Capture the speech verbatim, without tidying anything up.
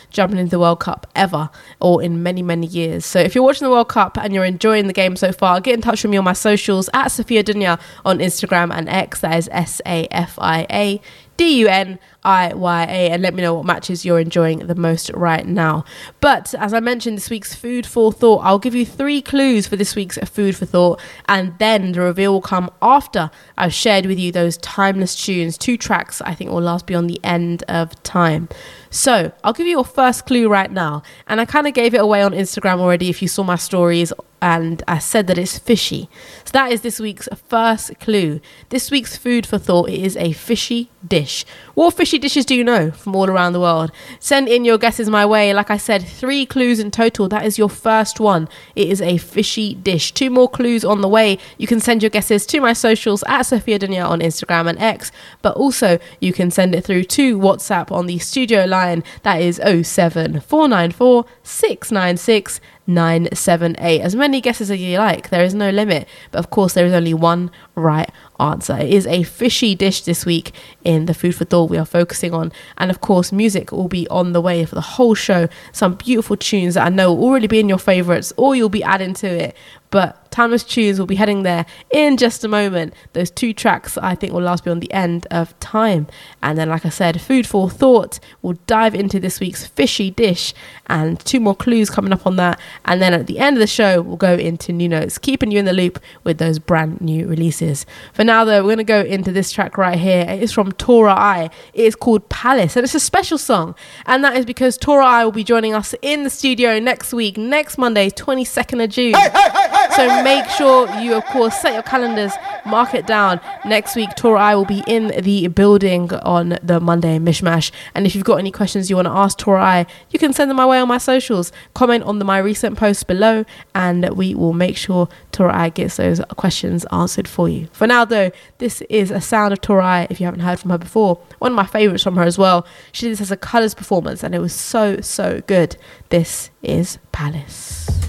jumping into the World Cup ever, or in many, many years. So if you're watching the World Cup and you're enjoying the game so far, get in touch with me on my socials at Safia Dunya on Instagram and X. That is S A F I A D U N I Y A, and let me know what matches you're enjoying the most right now. But as I mentioned, this week's food for thought, I'll give you three clues for this week's food for thought, and then the reveal will come after I've shared with you those timeless tunes, two tracks I think will last beyond the end of time. So I'll give you your first clue right now, and I kind of gave it away on Instagram already if you saw my stories, and I said that it's fishy. So that is this week's first clue. This week's food for thought, it is a fishy dish. What fishy dishes do you know from all around the world? Send in your guesses my way. Like I said, three clues in total. That is your first one. It is a fishy dish. Two more clues on the way. You can send your guesses to my socials at Safia Dunya on Instagram and X, but also you can send it through to WhatsApp on the studio line. That is oh seven four nine four six nine six nine seven eight. As many guesses as you like. There is no limit, but of course there is only one right answer. It is a fishy dish this week in the food for thought we are focusing on, and of course music will be on the way for the whole show. Some beautiful tunes that I know will already be in your favorites, or you'll be adding to it, but timeless tunes will be heading there in just a moment. Those two tracks I think will last beyond the end of time. And then, like I said, food for thought, we'll dive into this week's fishy dish and two more clues coming up on that. And then at the end of the show, we'll go into new notes, keeping you in the loop with those brand new releases. For now though, we're going to go into this track right here. It is from Tora I. It is called Palace, and it's a special song, and that is because Tora I will be joining us in the studio next week, next Monday, twenty-second of June. Hey, hey, hey, hey, so make sure you, of course, set your calendars, mark it down. Next week, Tora I will be in the building on the Monday Mishmash. And if you've got any questions you want to ask Tora I, you can send them my way on my socials. Comment on the my recent posts below, and we will make sure Tora I gets those questions answered for you. For now, though, this is a sound of Tora I, if you haven't heard from her before. One of my favourites from her as well. She did this as a colours performance, and it was so, so good. This is Palace.